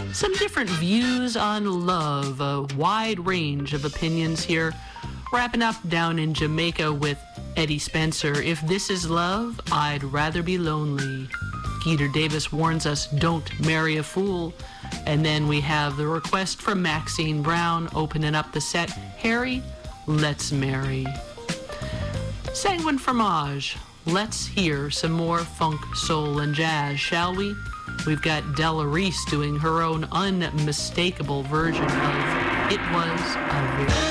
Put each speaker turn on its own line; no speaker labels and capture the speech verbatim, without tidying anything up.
Some different views on love, a wide range of opinions here. Wrapping up down in Jamaica with Eddie Spencer. If this is love, I'd rather be lonely. Geeter Davis warns us, don't marry a fool. And then we have the request from Maxine Brown opening up the set. Harry, let's marry. Sanguine Fromage. Let's hear some more funk, soul, and jazz, shall we? We've got Della Reese doing her own unmistakable version of It Was a Very...